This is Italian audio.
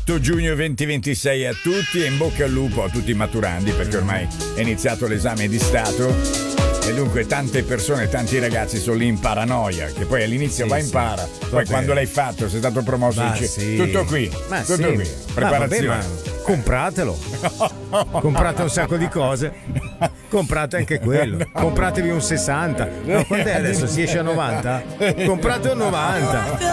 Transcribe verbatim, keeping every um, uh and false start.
otto giugno duemilaventisei a tutti e in bocca al lupo a tutti i maturandi, perché ormai è iniziato l'esame di Stato. E dunque tante persone, tanti ragazzi sono lì in paranoia, che poi all'inizio sì, va sì. impara, poi Vabbè. quando l'hai fatto, sei stato promosso, Ma dici, sì. tutto qui, Ma tutto sì. qui, preparazione. Ma vabbè, ma compratelo. Comprate un sacco di cose. Comprate anche quello. Compratevi un sessanta. No, quant'è adesso? Si esce a novanta? Comprate un novanta.